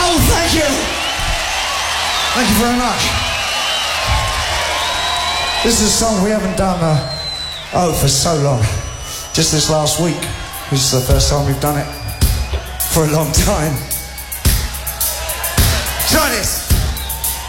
Oh, thank you. Thank you very much. This is a song we haven't done, for so long. Just this last week. This is the first time we've done it for a long time.